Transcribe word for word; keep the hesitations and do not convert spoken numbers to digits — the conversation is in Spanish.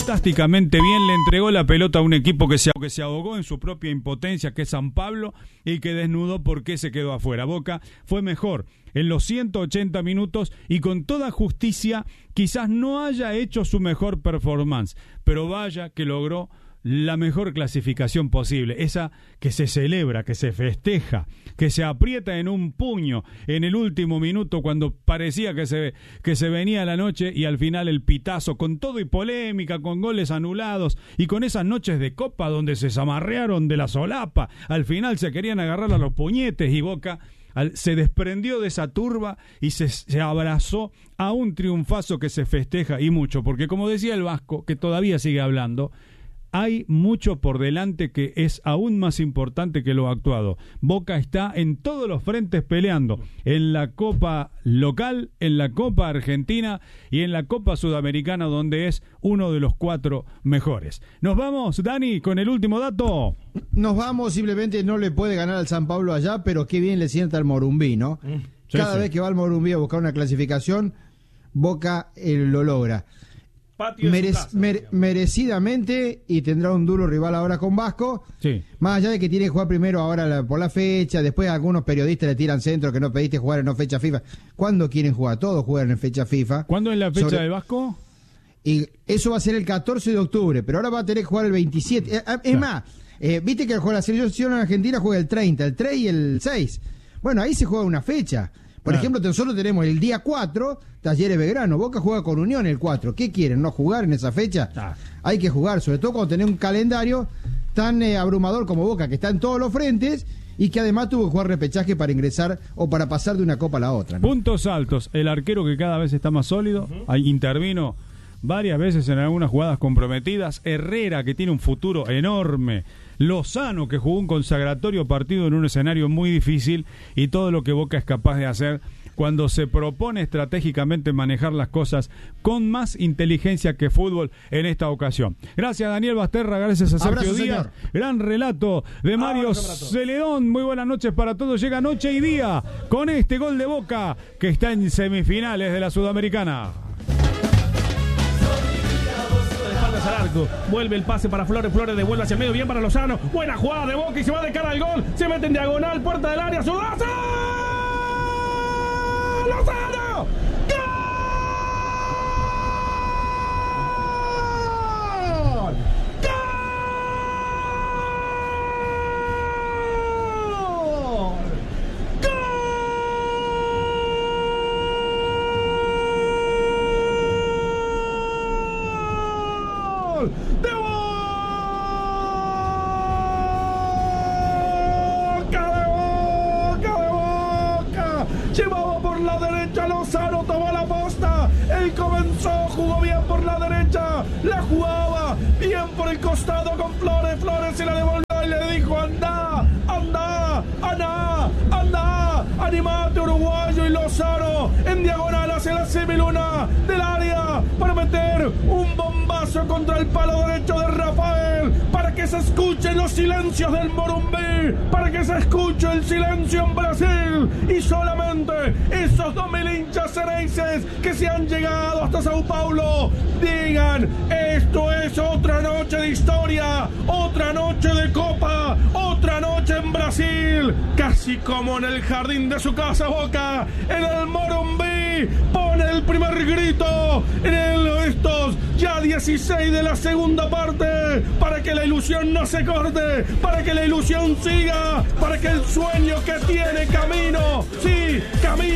fantásticamente bien, le entregó la pelota a un equipo que se, que se ahogó en su propia impotencia, que es San Pablo, y que desnudó por qué se quedó afuera. Boca fue mejor en los ciento ochenta minutos y con toda justicia quizás no haya hecho su mejor performance, pero vaya que logró la mejor clasificación posible, esa que se celebra, que se festeja, que se aprieta en un puño en el último minuto cuando parecía que se, que se venía la noche, y al final el pitazo con todo y polémica, con goles anulados y con esas noches de copa donde se zamarrearon de la solapa, al final se querían agarrar a los puñetes y Boca al, se desprendió de esa turba y se, se abrazó a un triunfazo que se festeja, y mucho, porque como decía el Vasco, que todavía sigue hablando, hay mucho por delante que es aún más importante que lo actuado. Boca está en todos los frentes peleando, en la Copa local, en la Copa Argentina y en la Copa Sudamericana, donde es uno de los cuatro mejores. Nos vamos, Dani, con el último dato. Nos vamos, simplemente no le puede ganar al San Pablo allá, pero qué bien le sienta al Morumbí, ¿no? Mm, sí, Cada sí. vez que va al Morumbí a buscar una clasificación, Boca eh, lo logra. Mere- casa, mere- merecidamente, y tendrá un duro rival ahora con Vasco, sí. Más allá de que tiene que jugar primero ahora la, por la fecha, después algunos periodistas le tiran centro que no pediste jugar en no fecha FIFA. ¿Cuándo quieren jugar? Todos juegan en fecha FIFA. ¿Cuándo es la fecha Sobre... de Vasco? Y eso va a ser el catorce de octubre, pero ahora va a tener que jugar el veintisiete. Es claro. más, eh, viste que la selección en Argentina juega el treinta, el tres y el seis. Bueno, ahí se juega una fecha. Por claro. ejemplo, nosotros tenemos el día cuatro, Talleres Belgrano. Boca juega con Unión el cuatro. ¿Qué quieren? ¿No jugar en esa fecha? Ah. Hay que jugar, sobre todo cuando tenés un calendario tan eh, abrumador como Boca, que está en todos los frentes y que además tuvo que jugar repechaje para ingresar o para pasar de una copa a la otra, ¿no? Puntos altos. El arquero que cada vez está más sólido. Uh-huh. Ahí intervino varias veces en algunas jugadas comprometidas. Herrera, que tiene un futuro enorme. Lozano, que jugó un consagratorio partido en un escenario muy difícil, y todo lo que Boca es capaz de hacer cuando se propone estratégicamente manejar las cosas con más inteligencia que fútbol en esta ocasión. Gracias, Daniel Basterra, gracias a Sergio Díaz. Gran relato de Mario Celedón. Muy buenas noches para todos. Llega noche y día con este gol de Boca que está en semifinales de la Sudamericana. Al arco, vuelve el pase para Flores, Flores devuelve hacia el medio, bien para Lozano, buena jugada de Boca y se va de cara al gol, se mete en diagonal, puerta del área, ¡Sudazo! ¡Lozano! ¡Gol! ¡De Boca, de Boca, de Boca! Llevaba por la derecha Lozano, tomó la posta, él comenzó, jugó bien por la derecha, la jugaba bien por el costado con Flores, Flores se la devolvió y le dijo: anda, anda, anda, anda, animate uruguayo, y Lozano en diagonal hacia la semiluna del área para meter un bombazo contra el palo derecho de Rafael, para que se escuchen los silencios del Morumbí, para que se escuche el silencio en Brasil, y solamente esos dos mil hinchas cereices que se han llegado hasta Sao Paulo digan: esto es otra noche de historia, otra noche de copa, otra noche en Brasil, casi como en el jardín de su casa. Boca en el Morumbí pone el primer grito en el, estos ya dieciséis de la segunda parte, para que la ilusión no se corte, para que la ilusión siga, para que el sueño que tiene camino, sí, camino